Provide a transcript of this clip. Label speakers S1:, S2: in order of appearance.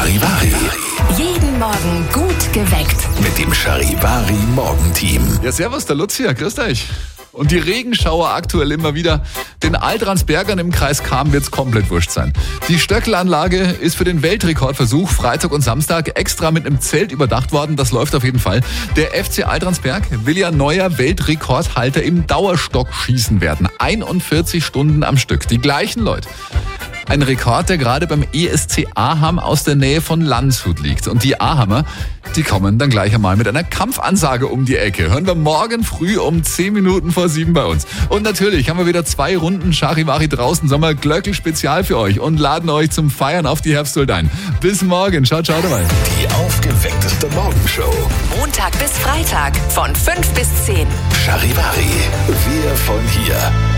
S1: Charivari.
S2: Jeden Morgen gut geweckt.
S1: Mit dem Charivari Morgenteam.
S3: Ja, servus, der Lutz hier, grüßt euch. Und die Regenschauer aktuell immer wieder. Den Altransbergern im Kreis Cham wird's komplett wurscht sein. Die Stöckelanlage ist für den Weltrekordversuch Freitag und Samstag extra mit einem Zelt überdacht worden. Das läuft auf jeden Fall. Der FC Altransberg will ja neuer Weltrekordhalter im Dauerstockschießen werden. 41 Stunden am Stück. Die gleichen Leute. Ein Rekord, der gerade beim ESC Aham aus der Nähe von Landshut liegt. Und die Ahamer, die kommen dann gleich einmal mit einer Kampfansage um die Ecke. Hören wir morgen früh um 10 Minuten vor 7 bei uns. Und natürlich haben wir wieder 2 Runden Charivari draußen Sommer-Glöckl-Spezial für euch und laden euch zum Feiern auf die Herbsthuld ein. Bis morgen. Ciao, ciao dabei.
S1: Die aufgeweckteste Morgenshow.
S2: Montag bis Freitag von 5 bis 10.
S1: Charivari. Wir von hier.